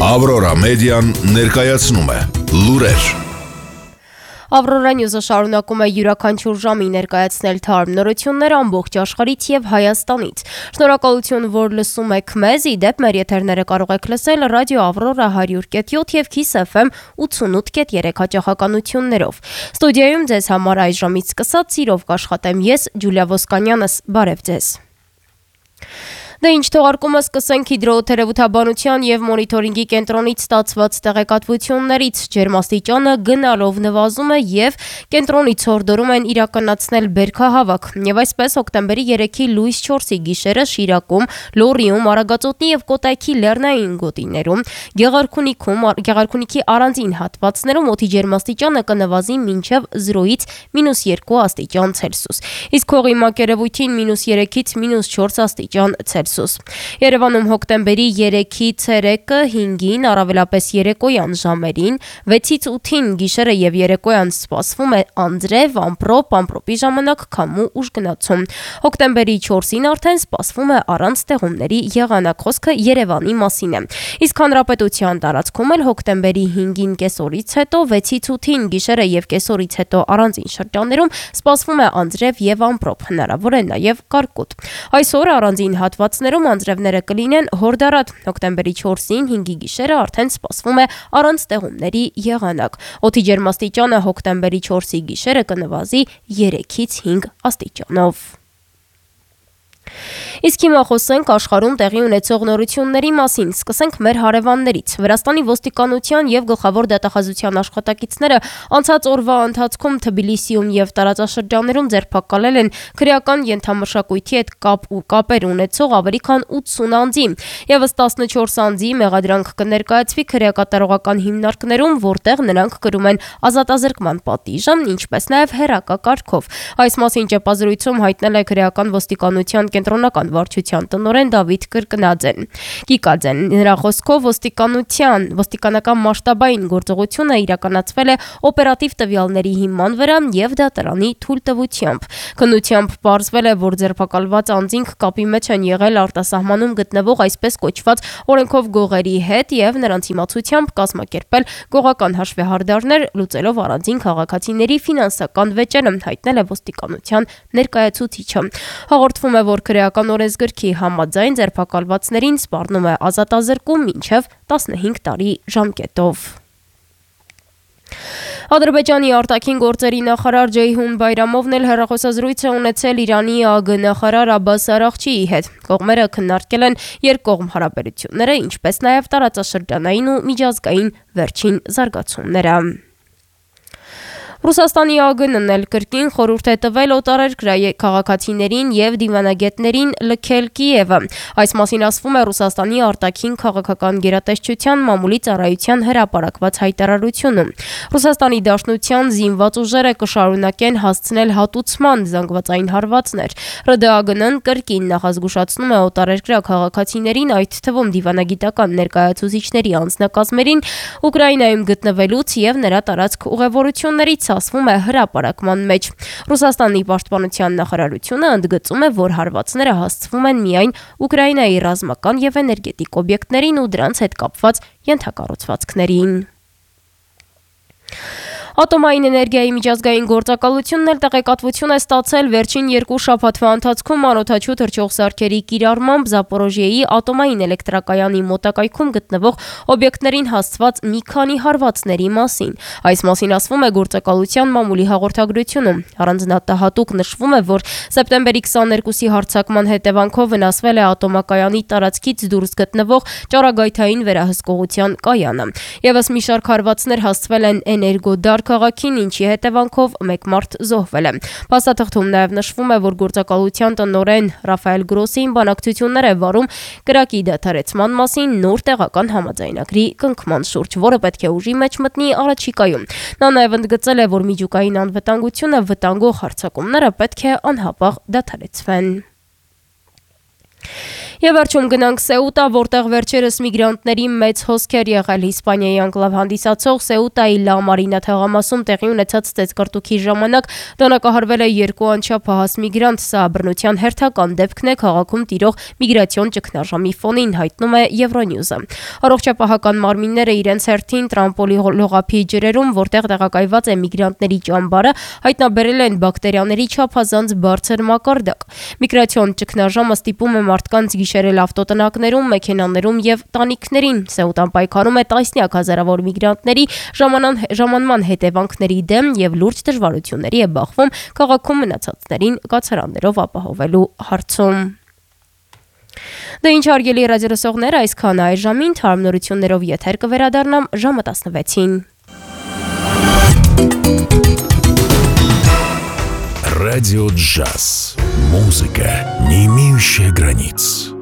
Ավրորա մեդիան ներկայացնում է լուրեր։ Ավրորա Նյուզը շարունակում է յուրաքանչյուր ժամի ներկայացնել թարմ նորություններ ամբողջ աշխարհից եւ Հայաստանից։ Շնորհակալություն, որ լսում եք մեզ, ի դեպ մեր եթերները կարող եք լսել ռադիո Ավրորա 100.7 եւ Kiss FM 88.3 հաճախականություններով։ Ստուդիայում ձեզ համար այս ժամից սկսած սիրով կաշխատեմ ես, Ջուլիա Ոսկանյանս, բարև ձեզ։ Դե ինչ թողարկումը սկսենք հիդրոթերապևտաբանության եւ մոնիտորինգի կենտրոնից ստացված տեղեկատվություններից։ Ջերմաստիճանը գնալով նվազում է եւ կենտրոնից հորդորում են իրականացնել բերքահավաք։ Եվ այսպես հոկտեմբերի 3-ի լույս 4-ի գիշերը Շիրակում, Լոռիում, Արագածոտնի եւ Կոտայքի լեռնային գոտիներում, Գեղարքունիքի առանձին հատվածներում օդի ջերմաստիճանը կնվազի մինչեւ 0-ից -2 աստիճան Ցելսիուս։ Իսկ հողի մակերևույթին -3-ից -4 աստիճան Ցելսիուս։ Երևանում հոկտեմբերի 3-ի ցերեկը 5-ին, առավելապես երեկոյան ժամերին, 6-ից 8-ին գիշերը եւ երեկոյան սպասվում է անձրև, ամպրոպի ժամանակ քամու ուժգնացում։ Հոկտեմբերի 4-ին արդեն սպասվում է առանց ստեղումների եղանակ, խոսքը Երևանի մասին է։ Իսկ հանրապետության տարածքում էլ հոկտեմբերի 5-ին կեսօրից հետո, 6-ից 8-ին գիշերը եւ կեսօրից հետո առանձին շրջաններում սպասվում է անձրև եւ ամպրոպ, հնարավոր է նաեւ կարկուտ։ Այսօր առանձին հատվածներում անձրևները կլինեն հորդառատ։ Հոկտեմբերի 4-ին 5-ի գիշերը արդեն սպասվում է առանց ստեղումների եղանակ։ Օդի ջերմաստիճանը հոկտեմբերի 4-ի գիշերը կնվազի 3-ից 5 աստիճանով։ Իսկ հիմա խոսենք աշխարհում տեղի ունեցող նորությունների մասին։ Սկսենք մեր հարևաններից։ Վրաստանի ոստիկանության եւ գլխավոր դատախազության աշխատակիցները անցած օրվա ընթացքում Թբիլիսիում եւ տարածաշրջաններում ձերբակալել են քրեական ենթամշակույթի հետ կապեր ունեցող ավելի քան 80 անձի։ Եվս 14 անձի մեղադրանք կներկայացվի քրեակատարողական հիմնարկներում, որտեղ նրանք կրում են ազատազրկման պատիժը, ինչպես նաեւ հեռակակարգով։ Այս մասին ճեպազրույցում հայտնել է քրեական ոստիկանության կենտրոնական վարչության տնօրեն Դավիթ Կիկաձեն։ Նրա խոսքով ոստիկանական մասշտաբային գործողությունը իրականացվել է օպերատիվ տվյալների հիման վրա եւ դատարանի թույլտվությամբ։ Քննությամբ պարզվել է, որ ձերբակալված անձինք կապի մեջ են եղել արտասահմանում գտնվող այսպես կոչված օրենքով գողերի հետ եւ նրանց իմացությամբ կազմակերպել գողական հաշվեհարդարներ, լուծելով առանձին քաղաքացիների ֆինանսական վեճերը, հայտնել է ոստիկանության ներկայացուցիչը։ Հաղորդվում է, որ քրեական օրենսգրքի համաձայն ձերբակալվածներին սպառնում է ազատազրկում մինչև 15 տարի ժամկետով։ Ադրբեջանի արտաքին գործերի նախարար Ջեյհուն Բայրամովն էլ հեռախոսազրույց է ունեցել Իրանի ԱԳ նախարար Աբբաս Արաղչիի հետ։ Կողմերը քննարկել են երկկողմ հարաբերությունները, ինչպես նաև տարածաշրջանային ու միջազգային վերջին զարգացումները։ Ռուսաստանի ԱԳ-ն էլ կրկին խորհուրդ է տվել օտարերկրյա քաղաքացիներին եւ դիվանագետներին լքել Կիևը։ Այս մասին ասվում է Ռուսաստանի արտաքին քաղաքական գերատեսչության մամուլի ծառայության հրապարակված հայտարարությունում։ Ռուսաստանի Դաշնության զինված ուժերը կշարունակեն հասցնել հատուցման զանգվածային հարվածներ։ ՌԴԱԳ-ն կրկին նախազգուշացնում է օտարերկրյա քաղաքացիներին, այդ թվում դիվանագիտական ներկայացուցիչների անձնակազմերին, Ուկրաինայում գտնվելուց եւ նրա տարածք ուղևորություններից ասվում է հրապարակման մեջ։ Ռուսաստանի պաշտպանության նախարարությունը ընդգծում է, որ հարվածները հասցվում են միայն Ուկրաինայի ռազմական եւ էներգետիկ օբյեկտներին ու դրանց հետ կապված ենթակառուցվածքներին։ Ատոմային էներգիայի միջազգային գործակալությունն էլ տեղեկատվություն է ստացել վերջին 2 շաբաթվա ընթացքում անօդաչու թռչող սարքերի կիրառմամբ Զապորոժիեի ատոմային էլեկտրակայանի մոտակայքում գտնվող օբյեկտներին հասցված մի քանի հարվածների մասին։ Այս մասին ասվում է գործակալության մամուլի հաղորդագրությունում։ Առանձնահատուկ նշվում է, որ սեպտեմբերի 22-ի հարձակման հետևանքով վնասվել է ատոմակայանի տարածքից դուրս գտնվող ճառագայթային վերահսկողության կայանը։ Եվս մի շարք հարվածներ հասցվել են Էներգոդար քաղաքին, ինչի հետևանքով մեկ մարդ զոհվել է։ Փաստաթղթում նաև նշվում է, որ գործակալության տնօրեն Ռաֆայել Գրոսին բանակցություններ է վարում կրակի դադարեցման մասին նոր տեղական համաձայնագրի կնքման շուրջ, որը պետք է ուժի մեջ մտնի առաջիկայում։ Նա նաև ընդգծել է, որ միջուկային անվտանգությունը վտանգող հարձակումները պետք է անհապաղ դադարեցվեն։ Եվ վերջում գնանք Սեուտա, որտեղ վերջերս միգրանտների մեծ հոսքեր եղել Իսպանիայի անկլավ հանդիսացող Սեուտայի Լա Մարինա թաղամասում տեղի ունեցած ծեծկռտուքի ժամանակ դանակահարվել է 2 անչափ հահաս միգրանտ, սա բռնության հերթական դեպքն է քաղաքում տիրող միգրացիոն ճգնաժամի ֆոնին, հայտնում է Euronews-ը։ Առողջապահական մարմինները իրենց հերթին Տրամպոլի լողափի ջրերում, որտեղ տեղակայված է միգրանտների ճամբարը, հայտնաբերել են բակտերիաների չափազանց բարձր մակարդակ։ Միգրացիոն ճգնաժամը ստիպում է մարդկանց գիշերել ավտոտնակներում, մեքենաներում եւ տանիքներին։ Սեուտան պայքարում է տասնյակ հազարավոր միգրանտների ժամանման հետևանքների դեմ եւ լուրջ դժվարությունների է բախվում քաղաքում մնացածներին կացարաններով ապահովելու հարցում։ Դե ինչ հարգելի ռադիոլսողներ, այսքան այժմին թարմ նորություններով եթեր կվերադառնամ ժամը 16-ին։ Радио Джаз. Музыка, не имеющая границ.